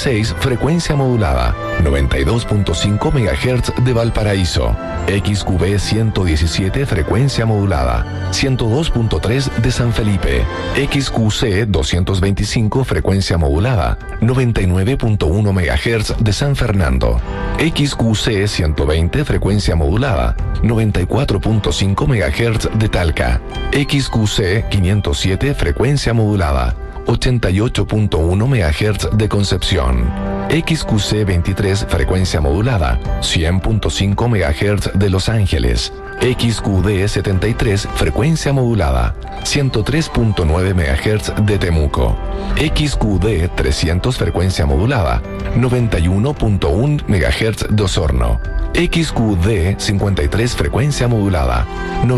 16 frecuencia modulada, 92.5 MHz de Valparaíso, XQB 117 frecuencia modulada, 102.3 de San Felipe, XQC 225 frecuencia modulada, 99.1 MHz de San Fernando, XQC 120 frecuencia modulada, 94.5 MHz de Talca, XQC 507 frecuencia modulada, 88.1 MHz de Concepción, XQC 23 frecuencia modulada, 100.5 MHz de Los Ángeles, XQD 73 frecuencia modulada, 103.9 MHz de Temuco, XQD 300 frecuencia modulada, 91.1 MHz de Osorno, XQD 53 frecuencia modulada,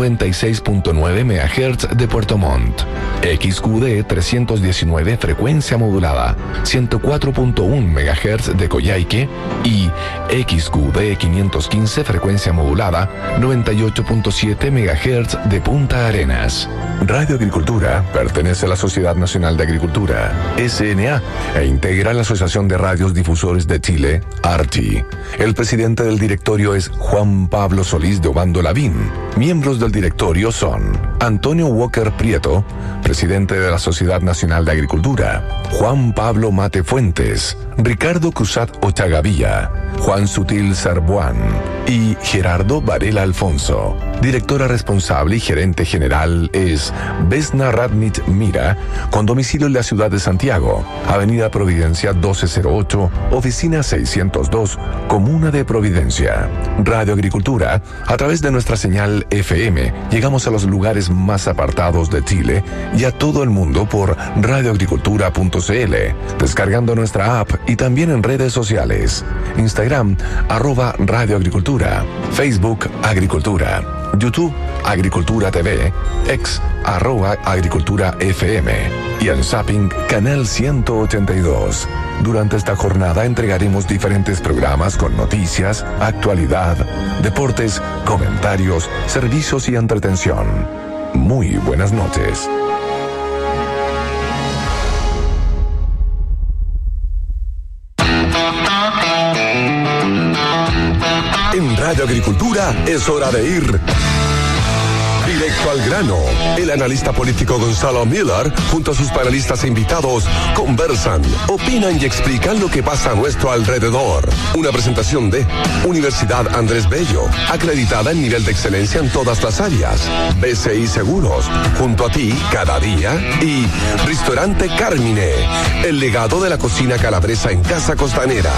96.9 MHz de Puerto Montt, XQD 319 frecuencia modulada, 104.1 MHz de Coyhaique y XQD 515 frecuencia modulada, 98.7 MHz de Punta Arenas. Radio Agricultura pertenece a la Sociedad Nacional de Agricultura, SNA, e integra la Asociación de Radios Difusores de Chile, ARTI. El presidente del directorio es Juan Pablo Solís de Obando Lavín. Miembros del directorio son Antonio Walker Prieto, presidente de la Sociedad Nacional de Agricultura, Juan Pablo Mate Fuentes, Ricardo Cruzat Ochagavía, Juan Sutil Sarbuán y Gerardo Varela Alfonso. Directora responsable y gerente general es Vesna Radnich Mira, con domicilio en la ciudad de Santiago, Avenida Providencia 1208, Oficina 602, Comuna de Providencia. Radio Agricultura, a través de nuestra señal FM, llegamos a los lugares más apartados de Chile y a todo el mundo por radioagricultura.cl, descargando nuestra app y también en redes sociales. Instagram, @radioagricultura, Facebook Agricultura, YouTube Agricultura TV, X @Agricultura FM y en Zapping Canal 182. Durante esta jornada entregaremos diferentes programas con noticias, actualidad, deportes, comentarios, servicios y entretención. Muy buenas noches. En Radio Agricultura es hora de ir directo al grano. El analista político Gonzalo Miller, junto a sus panelistas e invitados, conversan, opinan y explican lo que pasa a nuestro alrededor. Una presentación de Universidad Andrés Bello, acreditada en nivel de excelencia en todas las áreas. BCI Seguros, junto a ti cada día. Y Restaurante Carmine, el legado de la cocina calabresa en Casa Costanera.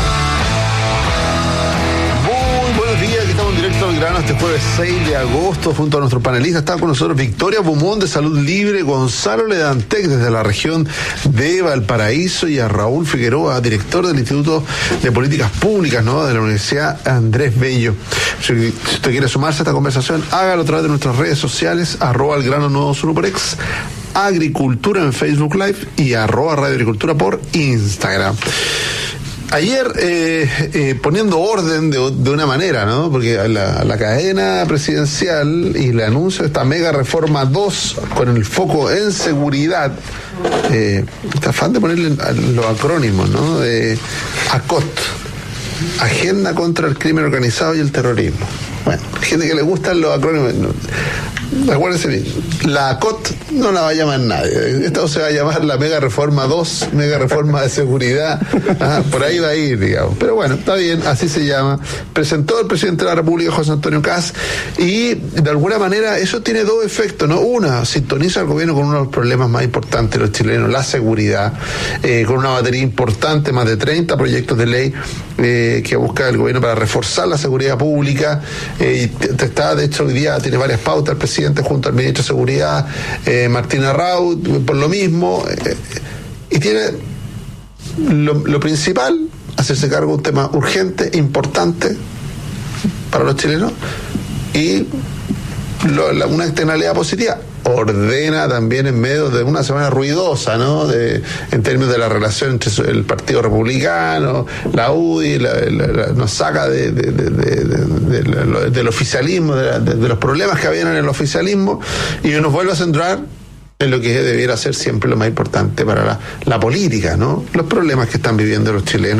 Buenos días, aquí estamos directo al grano este jueves 6 de agosto junto a nuestros panelistas. Está con nosotros Victoria Beaumont de Salud Libre, Gonzalo Ledantec desde la región de Valparaíso y a Raúl Figueroa, director del Instituto de Políticas Públicas, ¿no?, de la Universidad Andrés Bello. Si usted quiere sumarse a esta conversación, hágalo a través de nuestras redes sociales, @elgrano921 por X, Agricultura en Facebook Live y @Radio Agricultura por Instagram. Ayer, poniendo orden de una manera, ¿no? Porque la cadena presidencial y el anuncio de esta mega reforma 2 con el foco en seguridad, está afán de ponerle los acrónimos, ¿no? De ACOT, Agenda contra el Crimen Organizado y el Terrorismo. Bueno, gente que le gustan los acrónimos. Acuérdense bien, la ACOT no la va a llamar nadie. Esto se va a llamar la Mega Reforma 2, Mega Reforma de Seguridad. Por ahí va a ir, digamos. Pero bueno, está bien, así se llama. Presentó el presidente de la República, José Antonio Kast, y de alguna manera eso tiene dos efectos, ¿no? Una, sintoniza al gobierno con uno de los problemas más importantes de los chilenos, la seguridad, con una batería importante, más de 30 proyectos de ley que busca el gobierno para reforzar la seguridad pública. De hecho, hoy día tiene varias pautas el presidente junto al ministro de Seguridad, Martín Arraud, por lo mismo, y tiene lo principal, hacerse cargo de un tema urgente, importante para los chilenos, y una externalidad positiva. Ordena también en medio de una semana ruidosa, ¿no? En términos de la relación entre el Partido Republicano, la UDI, nos saca del oficialismo, de los problemas que habían en el oficialismo, y nos vuelve a centrar en lo que debiera ser siempre lo más importante para la política, ¿no? Los problemas que están viviendo los chilenos.